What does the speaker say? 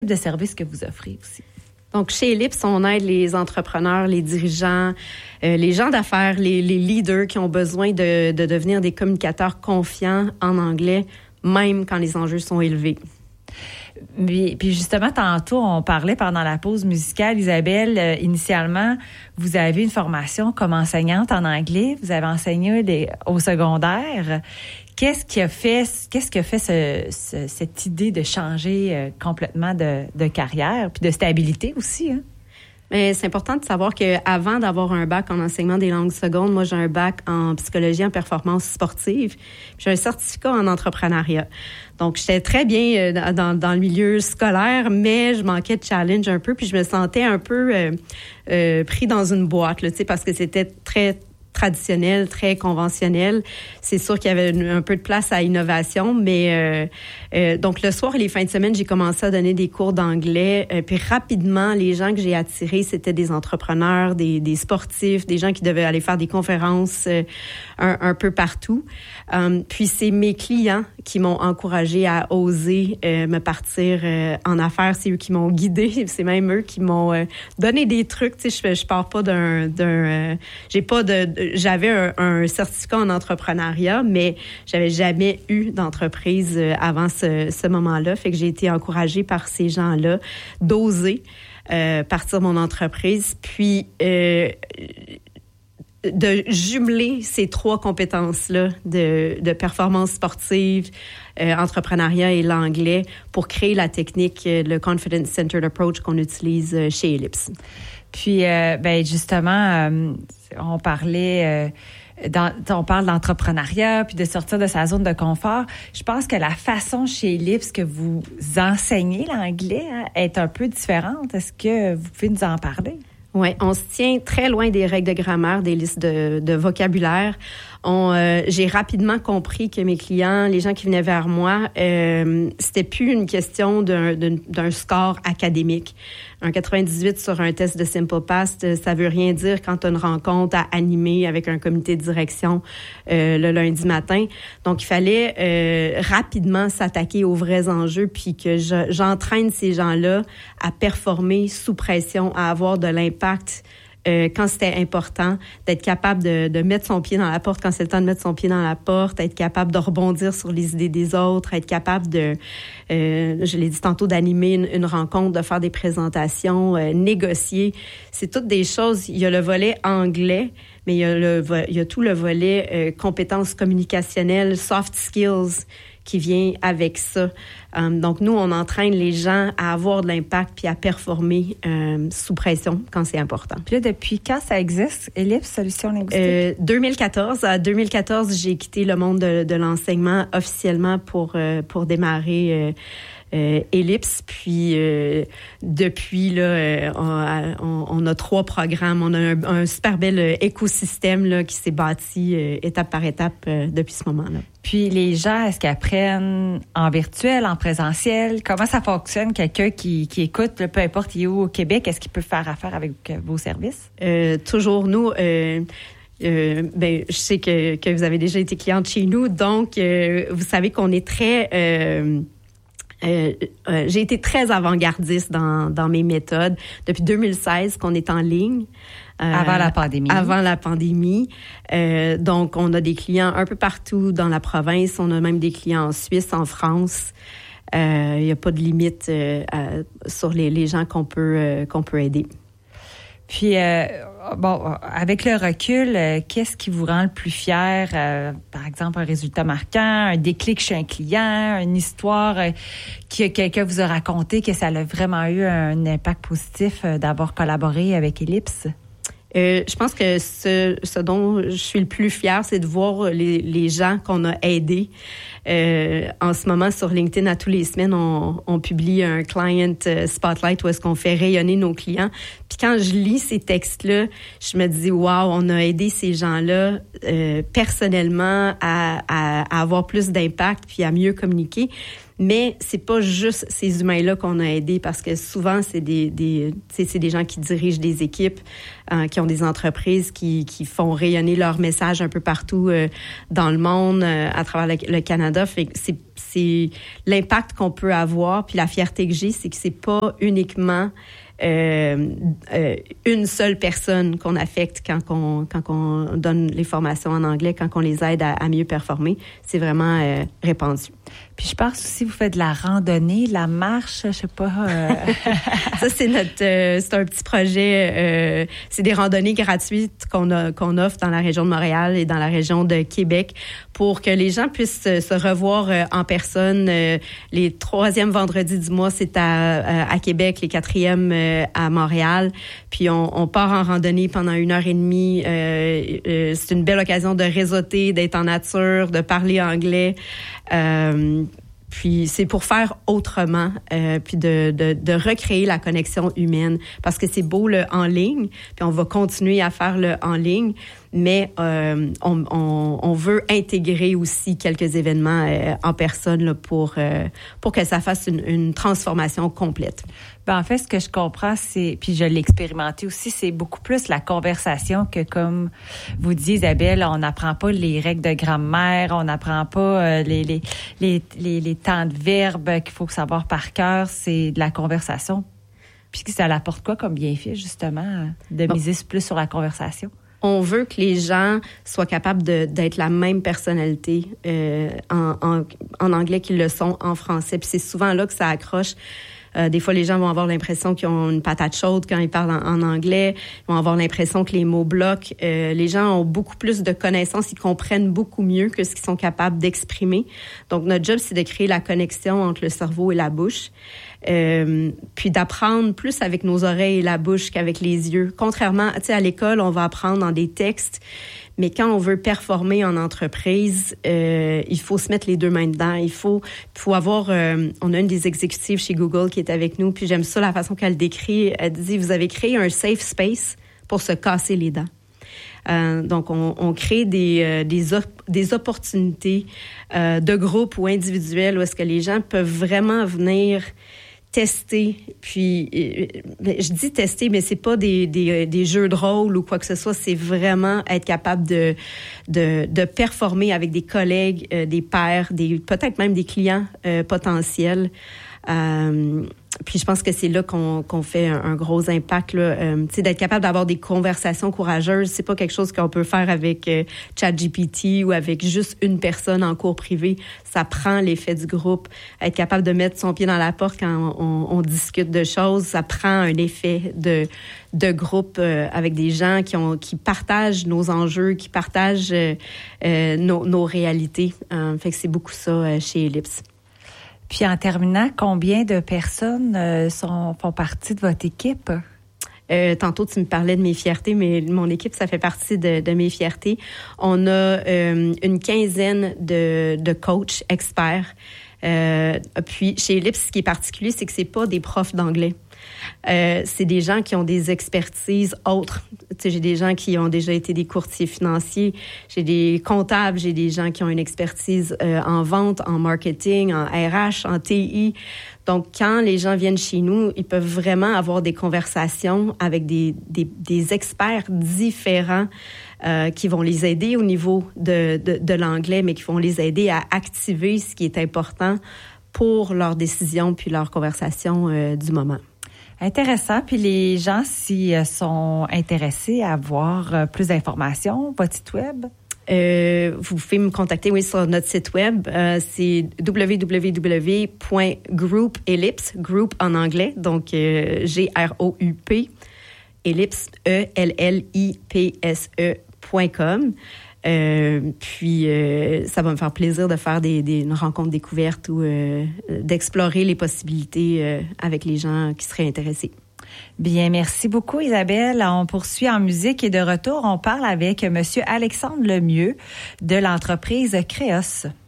de services que vous offrez aussi? Donc, chez Ellipse, on aide les entrepreneurs, les dirigeants, les gens d'affaires, les leaders qui ont besoin de devenir des communicateurs confiants en anglais, même quand les enjeux sont élevés. Puis justement, tantôt, on parlait pendant la pause musicale, Isabelle, initialement, vous avez une formation comme enseignante en anglais, vous avez enseigné au secondaire. Qu'est-ce qui a fait cette idée de changer complètement de carrière, puis de stabilité aussi, hein? Mais c'est important de savoir qu'avant d'avoir un bac en enseignement des langues secondes, moi, j'ai un bac en psychologie en performance sportive. Puis j'ai un certificat en entrepreneuriat. Donc, j'étais très bien dans le milieu scolaire, mais je manquais de challenge un peu. Puis je me sentais un peu pris dans une boîte, là, tu sais, parce que c'était très traditionnel, très conventionnel. C'est sûr qu'il y avait un peu de place à innovation, mais donc le soir et les fins de semaine, j'ai commencé à donner des cours d'anglais. Puis rapidement, les gens que j'ai attirés, c'était des entrepreneurs, des sportifs, des gens qui devaient aller faire des conférences un peu partout. Puis c'est mes clients qui m'ont encouragé à oser me partir en affaires. C'est eux qui m'ont guidée. C'est même eux qui m'ont donné des trucs. Tu sais, je pars pas j'avais un certificat en entrepreneuriat, mais j'avais jamais eu d'entreprise avant ce moment-là. Fait que j'ai été encouragée par ces gens-là d'oser partir mon entreprise. Puis de jumeler ces trois compétences-là de performance sportive, entrepreneuriat et l'anglais pour créer la technique, le Confidence Centered Approach qu'on utilise chez Ellipse. Puis, justement, on parlait... on parle d'entrepreneuriat puis de sortir de sa zone de confort. Je pense que la façon chez Ellipse que vous enseignez l'anglais est un peu différente. Est-ce que vous pouvez nous en parler? Oui, on se tient très loin des règles de grammaire, des listes de vocabulaire. J'ai rapidement compris que mes clients, les gens qui venaient vers moi, c'était plus une question d'un score académique. Un 98 sur un test de Simple Past, ça veut rien dire quand tu as une rencontre à animer avec un comité de direction le lundi matin. Donc, il fallait rapidement s'attaquer aux vrais enjeux puis que j'entraîne ces gens-là à performer sous pression, à avoir de l'impact quand c'était important, d'être capable de mettre son pied dans la porte quand c'est le temps de mettre son pied dans la porte, être capable de rebondir sur les idées des autres, être capable je l'ai dit tantôt, d'animer une rencontre, de faire des présentations, négocier. C'est toutes des choses. Il y a le volet anglais, mais il y a tout le volet compétences communicationnelles, soft skills qui vient avec ça. Donc, nous, on entraîne les gens à avoir de l'impact puis à performer sous pression quand c'est important. Puis là, depuis quand ça existe, Ellipse Solutions linguistiques? 2014. À 2014, j'ai quitté le monde de l'enseignement officiellement pour démarrer Ellipse. Puis depuis là, on a 3 programmes. On a un super bel écosystème là qui s'est bâti étape par étape depuis ce moment-là. Puis les gens, est-ce qu'ils apprennent en virtuel, en présentiel? Comment ça fonctionne? Quelqu'un qui écoute, là, peu importe il est où au Québec, est-ce qu'il peut faire affaire avec vos services? Toujours nous. Je sais que vous avez déjà été cliente chez nous, donc vous savez qu'on est très j'ai été très avant-gardiste dans mes méthodes depuis 2016 qu'on est en ligne. Avant la pandémie. Avant la pandémie. Donc, on a des clients un peu partout dans la province. On a même des clients en Suisse, en France. Il n'y a pas de limite sur les gens qu'on peut aider. Puis, avec le recul, qu'est-ce qui vous rend le plus fier? Par exemple, un résultat marquant, un déclic chez un client, une histoire que quelqu'un vous a raconté, que ça a vraiment eu un impact positif d'avoir collaboré avec Ellipse? Je pense que ce dont je suis le plus fière, c'est de voir les gens qu'on a aidés. En ce moment, sur LinkedIn, à tous les semaines, on publie un client spotlight où est-ce qu'on fait rayonner nos clients. Puis quand je lis ces textes-là, je me dis, wow, on a aidé ces gens-là personnellement à avoir plus d'impact puis à mieux communiquer. Mais c'est pas juste ces humains-là qu'on a aidés parce que souvent, c'est des gens qui dirigent des équipes, qui ont des entreprises qui font rayonner leur message un peu partout dans le monde, à travers le Canada. Fait que c'est l'impact qu'on peut avoir, puis la fierté que j'ai, c'est que c'est pas uniquement une seule personne qu'on affecte quand on donne les formations en anglais, quand on les aide à mieux performer. C'est vraiment répandu. Puis je pense aussi, vous faites de la randonnée, la marche, je sais pas. Ça, c'est un petit projet. C'est des randonnées gratuites qu'on offre dans la région de Montréal et dans la région de Québec pour que les gens puissent se revoir en personne. Les 3e vendredis du mois, c'est à Québec, les 4e à Montréal. Puis on part en randonnée pendant 1h30. C'est une belle occasion de réseauter, d'être en nature, de parler anglais. Puis c'est pour faire autrement, puis de recréer la connexion humaine, parce que c'est beau le en ligne, puis on va continuer à faire le en ligne, mais on veut intégrer aussi quelques événements en personne là, pour que ça fasse une transformation complète. Ben en fait, ce que je comprends, c'est, puis je l'ai expérimenté aussi, c'est beaucoup plus la conversation que, comme vous dites, Isabelle, on n'apprend pas les règles de grammaire, on n'apprend pas les temps de verbe qu'il faut savoir par cœur, c'est de la conversation. Puis ça apporte quoi comme bienfait, justement, de miser plus sur la conversation? On veut que les gens soient capables d'être la même personnalité en anglais qu'ils le sont en français. Puis c'est souvent là que ça accroche. Des fois, les gens vont avoir l'impression qu'ils ont une patate chaude quand ils parlent en anglais. Ils vont avoir l'impression que les mots bloquent. Les gens ont beaucoup plus de connaissances. Ils comprennent beaucoup mieux que ce qu'ils sont capables d'exprimer. Donc, notre job, c'est de créer la connexion entre le cerveau et la bouche. Puis d'apprendre plus avec nos oreilles et la bouche qu'avec les yeux. Contrairement, tu sais, à l'école, on va apprendre dans des textes. Mais quand on veut performer en entreprise, il faut se mettre les deux mains dedans. Il faut avoir... on a une des exécutives chez Google qui est avec nous, puis j'aime ça la façon qu'elle décrit. Elle dit, vous avez créé un safe space pour se casser les dents. Donc, on crée des opportunités de groupe ou individuelles où est-ce que les gens peuvent vraiment venir tester, puis je dis tester, mais c'est pas des jeux de rôle ou quoi que ce soit, c'est vraiment être capable de performer avec des collègues, des pairs, peut-être même des clients potentiels. Puis je pense que c'est là qu'on fait un gros impact là. Tu sais, d'être capable d'avoir des conversations courageuses, c'est pas quelque chose qu'on peut faire avec ChatGPT ou avec juste une personne en cours privé. Ça prend l'effet du groupe. Être capable de mettre son pied dans la porte quand on discute de choses, ça prend un effet de groupe avec des gens qui partagent nos enjeux, qui partagent nos réalités. Fait que c'est beaucoup ça chez Ellipse. Puis en terminant, combien de personnes font partie de votre équipe? Tantôt, tu me parlais de mes fiertés, mais mon équipe, ça fait partie de mes fiertés. On a une quinzaine de coachs experts. Puis chez Ellipse, ce qui est particulier, c'est que c'est pas des profs d'anglais. C'est des gens qui ont des expertises autres. Tu sais, j'ai des gens qui ont déjà été des courtiers financiers, j'ai des comptables, j'ai des gens qui ont une expertise en vente, en marketing, en RH, en TI. Donc, quand les gens viennent chez nous, ils peuvent vraiment avoir des conversations avec des experts différents qui vont les aider au niveau de l'anglais, mais qui vont les aider à activer ce qui est important pour leurs décisions puis leur conversation du moment. Intéressant. Puis les gens, s'ils sont intéressés à avoir plus d'informations, votre site web? Vous pouvez me contacter, oui, sur notre site web. C'est www.groupellipse, group en anglais, donc G-R-O-U-P, ellipse, E-L-L-I-P-S-E.com. Puis ça va me faire plaisir de faire une rencontre découverte ou d'explorer les possibilités avec les gens qui seraient intéressés. Bien, merci beaucoup Isabelle. On poursuit en musique et de retour, on parle avec Monsieur Alexandre Lemieux de l'entreprise Créos.